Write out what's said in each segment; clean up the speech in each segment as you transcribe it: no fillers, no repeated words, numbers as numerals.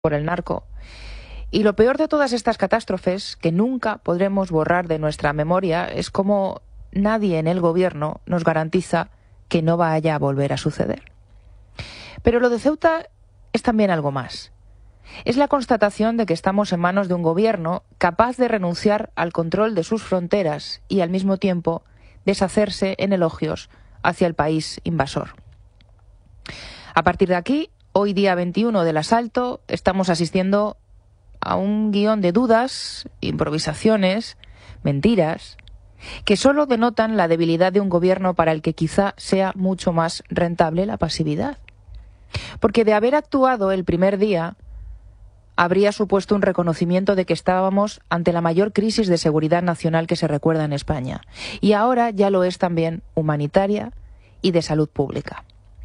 por el narco. Y lo peor de todas estas catástrofes, que nunca podremos borrar de nuestra memoria, es cómo nadie en el gobierno nos garantiza que no vaya a volver a suceder. Pero lo de Ceuta es también algo más. Es la constatación de que estamos en manos de un gobierno capaz de renunciar al control de sus fronteras y al mismo tiempo deshacerse en elogios hacia el país invasor. A partir de aquí, hoy día 21 del asalto, estamos asistiendo a un guión de dudas, improvisaciones, mentiras, que solo denotan la debilidad de un gobierno para el que quizá sea mucho más rentable la pasividad. Porque de haber actuado el primer día, habría supuesto un reconocimiento de que estábamos ante la mayor crisis de seguridad nacional que se recuerda en España. Y ahora ya lo es también humanitaria y de salud pública.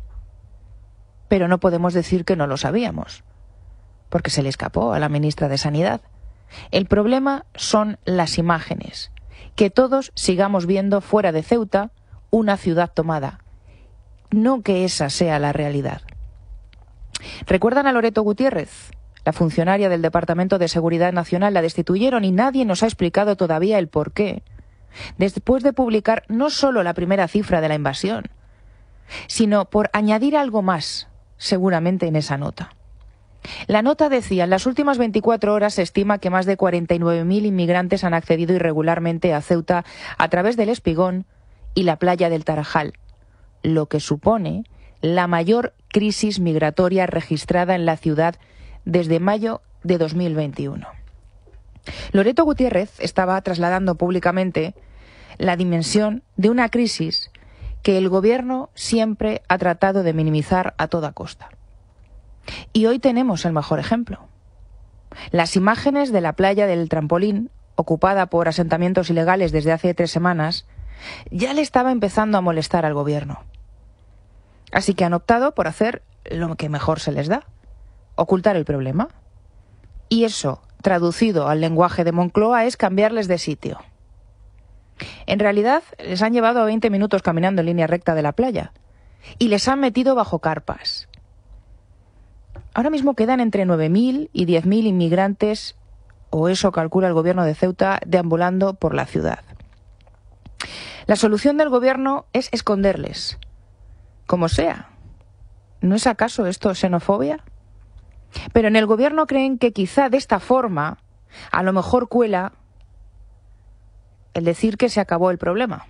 Pero no podemos decir que no lo sabíamos, porque se le escapó a la ministra de Sanidad. El problema son las imágenes, que todos sigamos viendo fuera de Ceuta una ciudad tomada, no que esa sea la realidad. ¿Recuerdan a Loreto Gutiérrez? La funcionaria del Departamento de Seguridad Nacional la destituyeron y nadie nos ha explicado todavía el porqué. Después de publicar no solo la primera cifra de la invasión, sino por añadir algo más, seguramente en esa nota. La nota decía: en las últimas 24 horas se estima que más de 49.000 inmigrantes han accedido irregularmente a Ceuta a través del Espigón y la playa del Tarajal, lo que supone la mayor crisis migratoria registrada en la ciudad desde mayo de 2021. Loreto Gutiérrez estaba trasladando públicamente la dimensión de una crisis que el gobierno siempre ha tratado de minimizar a toda costa. Y hoy tenemos el mejor ejemplo. Las imágenes de la playa del Trampolín, ocupada por asentamientos ilegales desde hace 3 semanas, ya le estaba empezando a molestar al gobierno. Así que han optado por hacer lo que mejor se les da: ocultar el problema. Y eso, traducido al lenguaje de Moncloa, es cambiarles de sitio. En realidad, les han llevado 20 minutos caminando en línea recta de la playa y les han metido bajo carpas. Ahora mismo quedan entre 9.000 y 10.000 inmigrantes, o eso calcula el gobierno de Ceuta, deambulando por la ciudad. La solución del gobierno es esconderles, como sea. ¿No es acaso esto xenofobia? Pero en el gobierno creen que quizá de esta forma a lo mejor cuela el decir que se acabó el problema.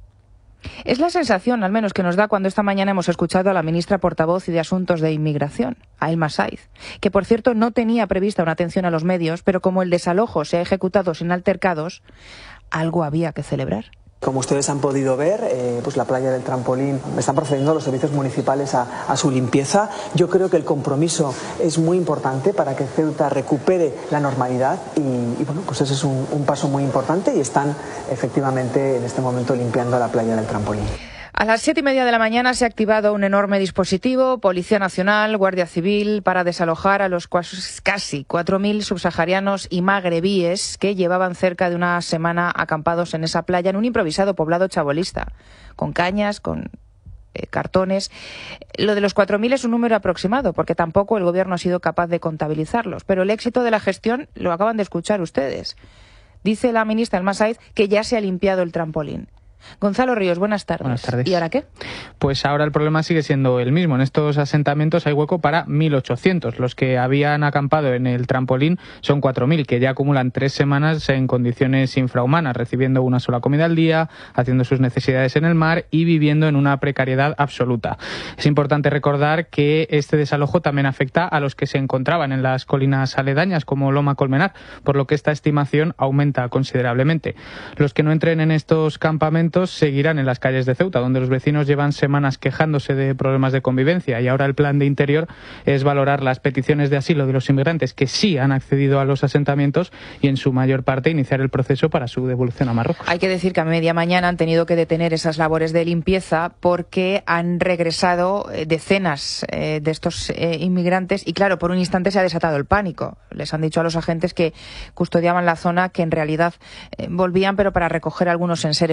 Es la sensación, al menos, que nos da cuando esta mañana hemos escuchado a la ministra portavoz y de Asuntos de Inmigración, a Elma Saiz, que por cierto no tenía prevista una atención a los medios, pero como el desalojo se ha ejecutado sin altercados, algo había que celebrar. Como ustedes han podido ver, pues la playa del Trampolín, están procediendo los servicios municipales a su limpieza. Yo creo que el compromiso es muy importante para que Ceuta recupere la normalidad y bueno, pues ese es un paso muy importante y están efectivamente en este momento limpiando la playa del Trampolín. A las 7:30 de la mañana se ha activado un enorme dispositivo, Policía Nacional, Guardia Civil, para desalojar a los casi 4.000 subsaharianos y magrebíes que llevaban cerca de una semana acampados en esa playa en un improvisado poblado chabolista, con cañas, con cartones. Lo de los 4.000 es un número aproximado, porque tampoco el gobierno ha sido capaz de contabilizarlos, pero el éxito de la gestión lo acaban de escuchar ustedes. Dice la ministra Elma Saiz que ya se ha limpiado el trampolín. Gonzalo Ríos, buenas tardes. Buenas tardes. ¿Y ahora qué? Pues ahora el problema sigue siendo el mismo. En estos asentamientos hay hueco para 1.800. Los que habían acampado en el trampolín son 4.000, que ya acumulan 3 semanas en condiciones infrahumanas, recibiendo una sola comida al día, haciendo sus necesidades en el mar y viviendo en una precariedad absoluta. Es importante recordar que este desalojo también afecta a los que se encontraban en las colinas aledañas, como Loma Colmenar, por lo que esta estimación aumenta considerablemente. Los que no entren en estos campamentos seguirán en las calles de Ceuta, donde los vecinos llevan semanas quejándose de problemas de convivencia, y ahora el plan de Interior es valorar las peticiones de asilo de los inmigrantes que sí han accedido a los asentamientos y en su mayor parte iniciar el proceso para su devolución a Marruecos. Hay que decir que a media mañana han tenido que detener esas labores de limpieza porque han regresado decenas de estos inmigrantes y claro, por un instante se ha desatado el pánico. Les han dicho a los agentes que custodiaban la zona que en realidad volvían pero para recoger algunos enseres personales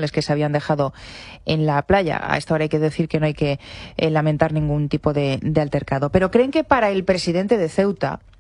animales que se habían dejado en la playa. A esta hora hay que decir que no hay que lamentar ningún tipo de altercado. Pero creen que para el presidente de Ceuta